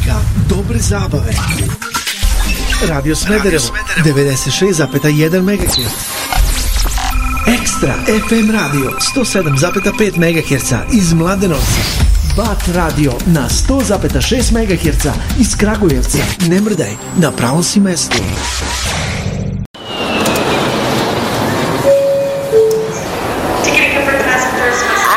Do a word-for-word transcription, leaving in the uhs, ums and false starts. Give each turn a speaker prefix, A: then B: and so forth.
A: muzika, dobre zabave. Radio Smederevo, devedeset šest zarez jedan megaherca. Ekstra F M radio, sto sedam zarez pet megaherca iz Mladenovca. Bat radio na sto zarez šest megaherca iz Kragujevca. Ne mrdaj, na pravom si mestu.